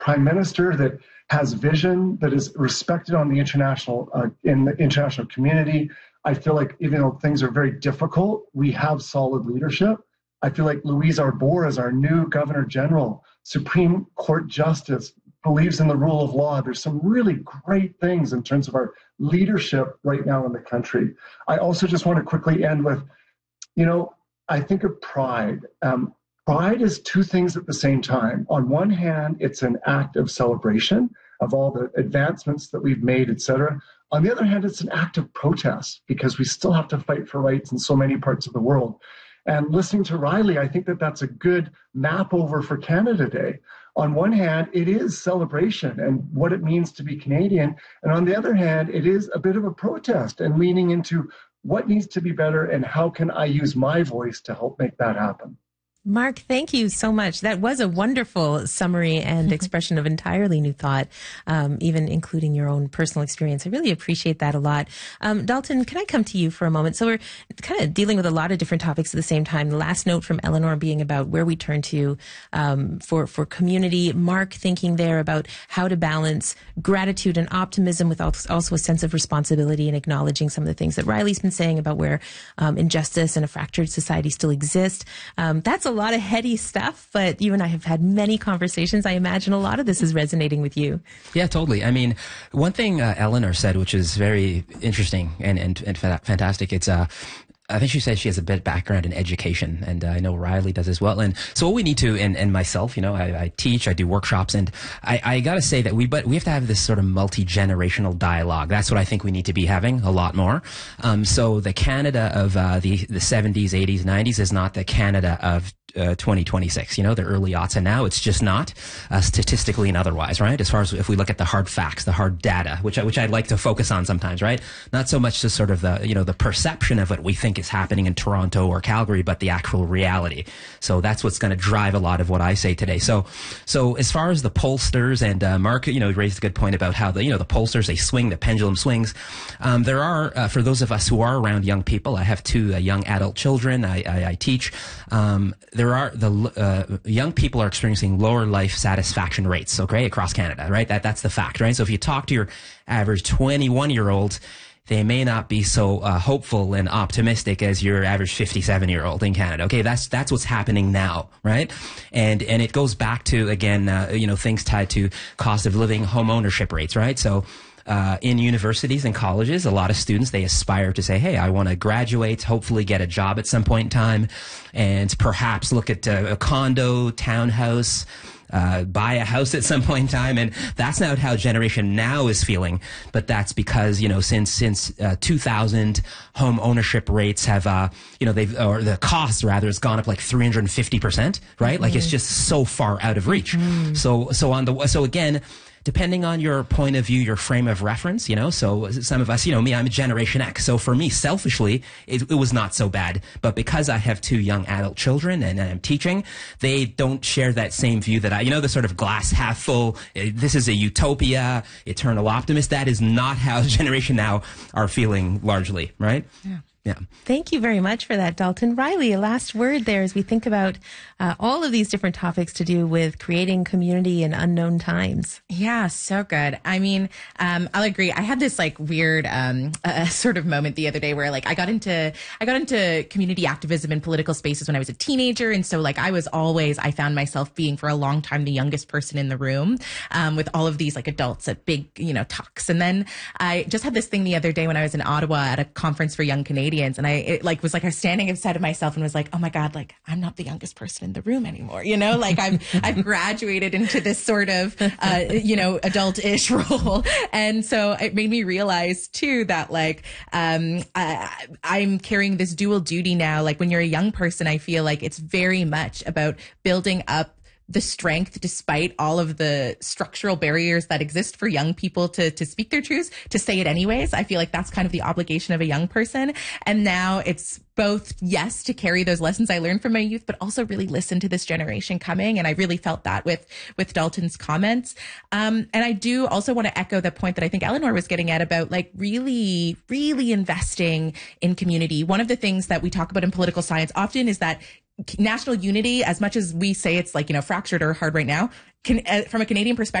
prime minister that has vision, that is respected on the in the international community. I feel like even though things are very difficult, we have solid leadership. I feel like Louise Arbour is our new Governor General, Supreme Court Justice, believes in the rule of law. There's some really great things in terms of our leadership right now in the country. I also just want to quickly end with, I think of pride. Pride is two things at the same time. On one hand, it's an act of celebration of all the advancements that we've made, et cetera. On the other hand, it's an act of protest because we still have to fight for rights in so many parts of the world. And listening to Riley, I think that that's a good map over for Canada Day. On one hand, it is celebration and what it means to be Canadian. And on the other hand, it is a bit of a protest and leaning into what needs to be better and how can I use my voice to help make that happen. Mark, thank you so much. That was a wonderful summary and expression of entirely new thought, even including your own personal experience. I really appreciate that a lot. Dalton, can I come to you for a moment? So we're kind of dealing with a lot of different topics at the same time. The last note from Eleanor being about where we turn to for community. Mark thinking there about how to balance gratitude and optimism with also a sense of responsibility and acknowledging some of the things that Riley's been saying about where injustice and a fractured society still exist. That's a lot of heady stuff, but you and I have had many conversations. I imagine a lot of this is resonating with you. Yeah, totally. I mean, one thing Eleanor said, which is very interesting and fantastic, it's I think she said she has a bit of background in education, and I know Riley does as well. And so what we need to, and myself, I teach, I do workshops, and I got to say that we have to have this sort of multi-generational dialogue. That's what I think we need to be having a lot more. So the Canada of the 70s, 80s, 90s is not the Canada of 2026, the early aughts, and now it's just not statistically and otherwise, right? As far as if we look at the hard facts, the hard data, which I'd like to focus on sometimes, right? Not so much just sort of the perception of what we think is happening in Toronto or Calgary, but the actual reality. So that's what's going to drive a lot of what I say today. So as far as the pollsters and Mark, raised a good point about how the pollsters, they swing, the pendulum swings. There are for those of us who are around young people, I have two young adult children. I teach. There are young people are experiencing lower life satisfaction rates, okay, across Canada, right? That's the fact, right? So if you talk to your average 21-year-old, they may not be so hopeful and optimistic as your average 57-year-old in Canada. Okay, that's what's happening now, right? And it goes back to, again, things tied to cost of living, home ownership rates, right? So in universities and colleges, a lot of students, they aspire to say, hey, I want to graduate, hopefully get a job at some point in time, and perhaps look at a condo, townhouse, buy a house at some point in time. And that's not how Generation Now is feeling. But that's because, since 2000, home ownership rates have, or the cost rather has gone up like 350%, right? Mm-hmm. Like it's just so far out of reach. Mm-hmm. So again, depending on your point of view, your frame of reference, so some of us, me, I'm a Generation X. So for me, selfishly, it was not so bad. But because I have two young adult children and I'm teaching, they don't share that same view that the sort of glass half full, this is a utopia, eternal optimist. That is not how Generation Now are feeling largely, right? Yeah. Yeah. Thank you very much for that, Dalton. Riley, a last word there as we think about all of these different topics to do with creating community in unknown times. Yeah, so good. I mean, I'll agree. I had this weird sort of moment the other day where I got into community activism in political spaces when I was a teenager, and so I found myself being for a long time the youngest person in the room with all of these adults at big talks. And then I just had this thing the other day when I was in Ottawa at a conference for young Canadians. And I was standing inside of myself and was like, oh my God, I'm not the youngest person in the room anymore. I've graduated into this sort of, adult-ish role. And so it made me realize too that I'm carrying this dual duty now. When you're a young person, I feel like it's very much about building up the strength despite all of the structural barriers that exist for young people to speak their truths, to say it anyways. I feel like that's kind of the obligation of a young person. And now it's both, yes, to carry those lessons I learned from my youth, but also really listen to this generation coming. And I really felt that with Dalton's comments. And I do also want to echo the point that I think Eleanor was getting at about really, really investing in community. One of the things that we talk about in political science often is that national unity, as much as we say it's fractured or hard right now, from a Canadian perspective,